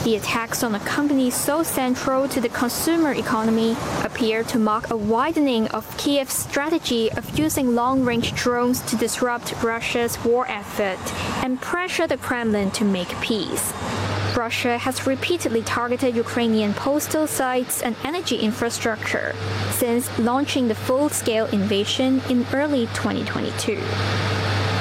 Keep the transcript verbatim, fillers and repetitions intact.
The attacks on a company so central to the consumer economy appear to mark a widening of Kiev's strategy of using long-range drones to disrupt Russia's war effort and pressure the Kremlin to make peace. Russia has repeatedly targeted Ukrainian postal sites and energy infrastructure since launching the full-scale invasion in early twenty twenty-two.